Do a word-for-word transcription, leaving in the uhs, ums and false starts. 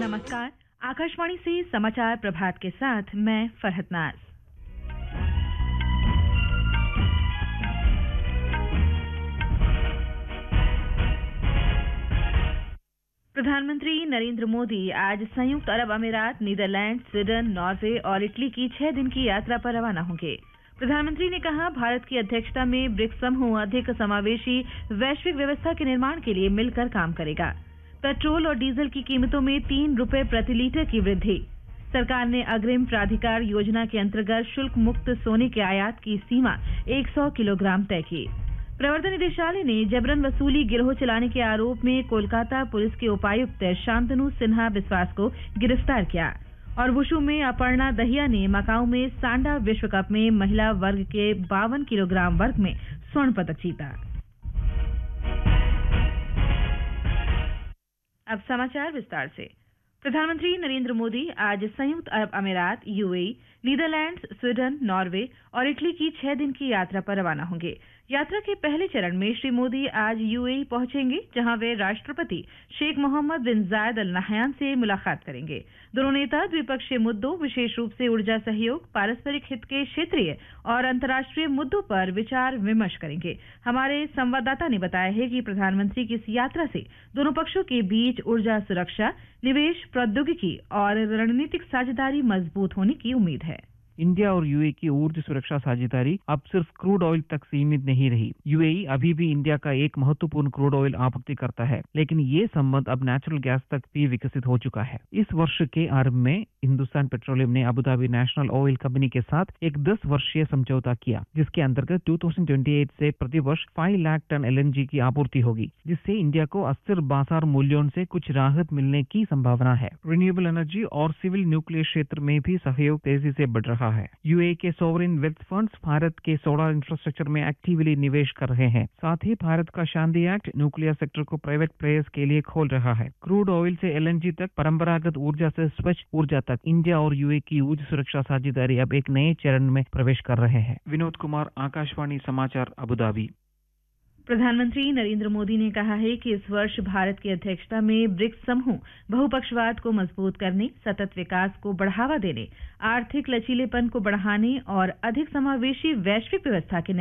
नमस्कार। आकाशवाणी से समाचार प्रभात के साथ मैं फरहत नाज। प्रधानमंत्री नरेंद्र मोदी आज संयुक्त अरब अमीरात, नीदरलैंड, स्वीडन, नॉर्वे और इटली की छह दिन की यात्रा पर रवाना होंगे। प्रधानमंत्री ने कहा, भारत की अध्यक्षता में ब्रिक्स समूह अधिक समावेशी वैश्विक व्यवस्था के निर्माण के लिए मिलकर काम करेगा। पेट्रोल और डीजल की कीमतों में तीन रुपए प्रति लीटर की वृद्धि। सरकार ने अग्रिम प्राधिकार योजना के अंतर्गत शुल्क मुक्त सोने के आयात की सीमा सौ किलोग्राम तय की। प्रवर्तन निदेशालय ने जबरन वसूली गिरोह चलाने के आरोप में कोलकाता पुलिस के उपायुक्त शांतनु सिन्हा बिस्वास को गिरफ्तार किया। और वुशु में अपर्णा दहिया ने मकाऊ में सांडा विश्व कप में महिला वर्ग के बावन किलोग्राम वर्ग में स्वर्ण पदक जीता। अब समाचार विस्तार से। प्रधानमंत्री नरेंद्र मोदी आज संयुक्त अरब अमीरात, यूएई, नीदरलैंड्स, स्वीडन, नॉर्वे और इटली की छह दिन की यात्रा पर रवाना होंगे। यात्रा के पहले चरण में श्री मोदी आज यूएई पहुंचेंगे, जहां वे राष्ट्रपति शेख मोहम्मद बिन जायद अल नहयान से मुलाकात करेंगे। दोनों नेता द्विपक्षीय मुद्दों, विशेष रूप से ऊर्जा सहयोग, पारस्परिक हित के क्षेत्रीय और अंतर्राष्ट्रीय मुद्दों पर विचार विमर्श करेंगे। हमारे संवाददाता ने बताया है कि प्रधानमंत्री की इस यात्रा से दोनों पक्षों के बीच ऊर्जा सुरक्षा, निवेश, प्रौद्योगिकी और रणनीतिक साझेदारी मजबूत होने की उम्मीद है। इंडिया और यूएई की ऊर्जा सुरक्षा साझेदारी अब सिर्फ क्रूड ऑयल तक सीमित नहीं रही। यूएई अभी भी इंडिया का एक महत्वपूर्ण क्रूड ऑयल आपूर्ति करता है, लेकिन ये संबंध अब नेचुरल गैस तक भी विकसित हो चुका है। इस वर्ष के आरंभ में हिंदुस्तान पेट्रोलियम ने अबुधाबी नेशनल ऑयल कंपनी के साथ एक दस वर्षीय समझौता किया, जिसके अंतर्गत दो हज़ार अट्ठाईस से प्रति वर्ष पाँच लाख टन एलएनजी की आपूर्ति होगी, जिससे इंडिया को अस्थिर बाजार मूल्यों से कुछ राहत मिलने की संभावना है। रिन्यूएबल एनर्जी और सिविल न्यूक्लियर क्षेत्र में भी सहयोग तेजी से बढ़ रहा है। यूएई के सॉवरेन वेल्थ फंड्स भारत के सोलर इंफ्रास्ट्रक्चर में एक्टिवली निवेश कर रहे हैं। साथ ही भारत का शांति एक्ट न्यूक्लियर सेक्टर को प्राइवेट प्लेयर्स के लिए खोल रहा है। क्रूड ऑयल से एलएनजी तक, परंपरागत ऊर्जा से स्वच्छ ऊर्जा तक, इंडिया और यूएई की ऊर्जा सुरक्षा साझेदारी अब एक नए चरण में प्रवेश कर रहे हैं। विनोद कुमार, आकाशवाणी समाचार, अबुधाबी। प्रधानमंत्री नरेंद्र मोदी ने कहा है कि इस वर्ष भारत की अध्यक्षता में ब्रिक्स समूह बहुपक्षवाद को मजबूत करने, सतत विकास को बढ़ावा देने, आर्थिक लचीलेपन को बढ़ाने और अधिक समावेशी वैश्विक व्यवस्था के